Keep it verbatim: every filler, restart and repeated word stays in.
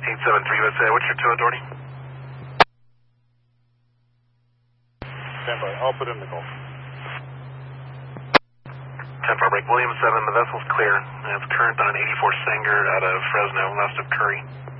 eight seven three, let's say, what's your tow authority? Stand by, I'll put in the call. ten four break, William seven, the vessel's clear. It's current on eighty-four Sanger out of Fresno, west of Curry.